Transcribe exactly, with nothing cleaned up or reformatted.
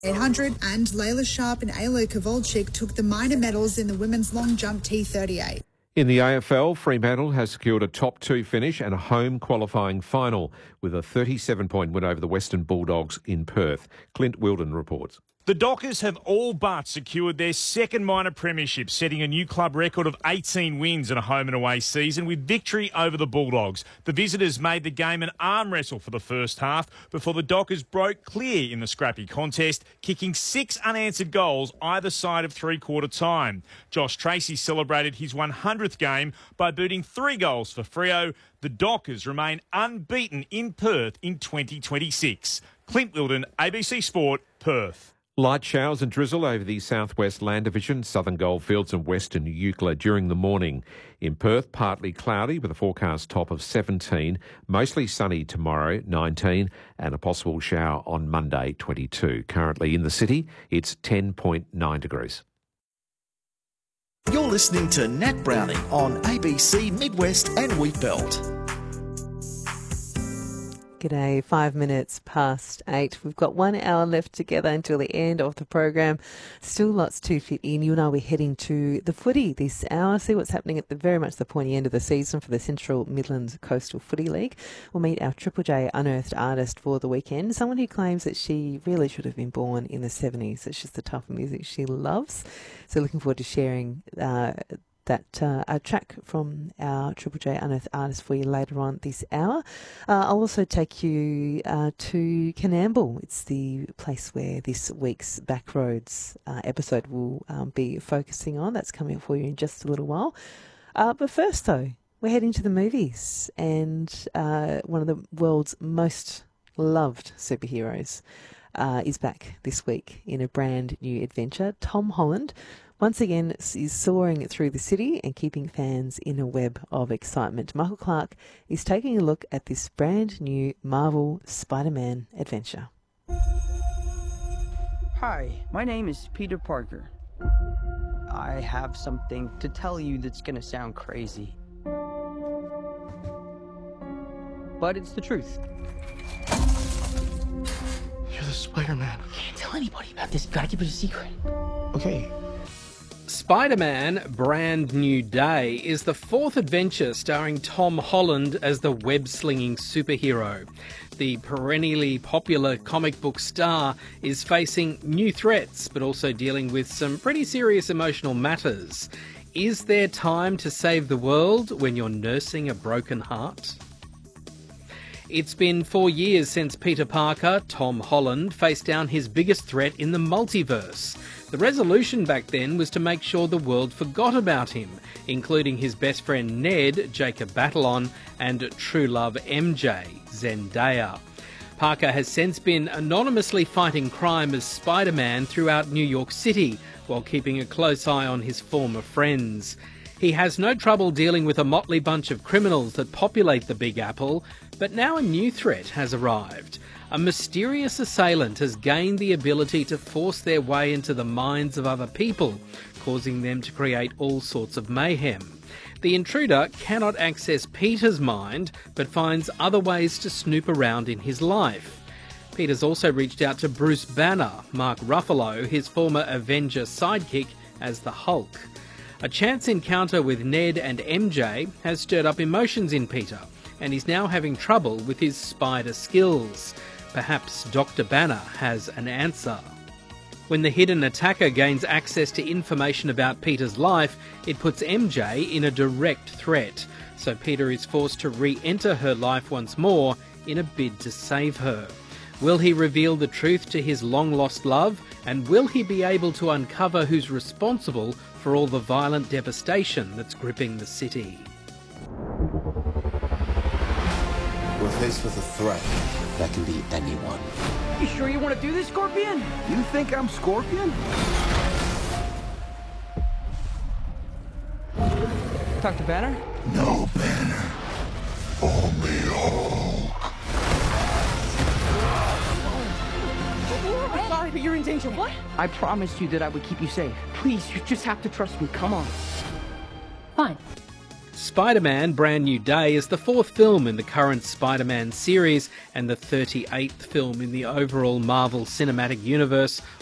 eight hundred, and Layla Sharp and Ayla Kovalchik took the minor medals in the women's long jump T thirty-eight. In the A F L, Fremantle has secured a top two finish and a home qualifying final with a thirty-seven point win over the Western Bulldogs in Perth. Clint Wilden reports. The Dockers have all but secured their second minor premiership, setting a new club record of eighteen wins in a home and away season with victory over the Bulldogs. The visitors made the game an arm wrestle for the first half before the Dockers broke clear in the scrappy contest, kicking six unanswered goals either side of three-quarter time. Josh Tracy celebrated his one hundredth game by booting three goals for Freo. The Dockers remain unbeaten in Perth in twenty twenty-six. Clint Wilden, A B C Sport, Perth. Light showers and drizzle over the southwest Land Division, southern Goldfields and western Eucla during the morning. In Perth, partly cloudy with a forecast top of seventeen, mostly sunny tomorrow, nineteen, and a possible shower on Monday, twenty-two. Currently in the city, it's ten point nine degrees. You're listening to Nat Browning on A B C Midwest and Wheatbelt. G'day, five minutes past eight. We've got one hour left together until the end of the program. Still lots to fit in. You and I, we're heading to the footy this hour, see what's happening at the very much the pointy end of the season for the Central Midlands Coastal Footy League. We'll meet our Triple J unearthed artist for the weekend, someone who claims that she really should have been born in the seventies. It's just the type of music she loves. So looking forward to sharing uh, that uh, a track from our Triple J Unearthed artist for you later on this hour. Uh, I'll also take you uh, to Canamble. It's the place where this week's Backroads uh, episode will um, be focusing on. That's coming up for you in just a little while. Uh, but first, though, we're heading to the movies, and uh, one of the world's most loved superheroes uh, is back this week in a brand new adventure. Tom Holland once again is soaring through the city and keeping fans in a web of excitement. Michael Clark is taking a look at this brand new Marvel Spider-Man adventure. Hi, my name is Peter Parker. I have something to tell you that's gonna sound crazy, but it's the truth. You're the Spider-Man. Can't tell anybody about this. Gotta keep it a secret. Okay. Spider-Man Brand New Day is the fourth adventure starring Tom Holland as the web-slinging superhero. The perennially popular comic book star is facing new threats, but also dealing with some pretty serious emotional matters. Is there time to save the world when you're nursing a broken heart? It's been four years since Peter Parker, Tom Holland, faced down his biggest threat in the multiverse. The resolution back then was to make sure the world forgot about him, including his best friend Ned, Jacob Batalon, and true love M J, Zendaya. Parker has since been anonymously fighting crime as Spider-Man throughout New York City, while keeping a close eye on his former friends. He has no trouble dealing with a motley bunch of criminals that populate the Big Apple, but now a new threat has arrived. A mysterious assailant has gained the ability to force their way into the minds of other people, causing them to create all sorts of mayhem. The intruder cannot access Peter's mind, but finds other ways to snoop around in his life. Peter's also reached out to Bruce Banner, Mark Ruffalo, his former Avenger sidekick, as the Hulk. A chance encounter with Ned and M J has stirred up emotions in Peter, and he's now having trouble with his spider skills. Perhaps Doctor Banner has an answer. When the hidden attacker gains access to information about Peter's life, it puts M J in a direct threat, so Peter is forced to re-enter her life once more in a bid to save her. Will he reveal the truth to his long-lost love, and will he be able to uncover who's responsible for all the violent devastation that's gripping the city? We're faced with a threat that can be anyone. You sure you want to do this, Scorpion? You think I'm Scorpion? Doctor Banner? No Banner. Only Hulk. I'm sorry, but you're in danger. What? I promised you that I would keep you safe. Please, you just have to trust me. Come on. Fine. Spider-Man Brand New Day is the fourth film in the current Spider-Man series and the thirty-eighth film in the overall Marvel Cinematic Universe,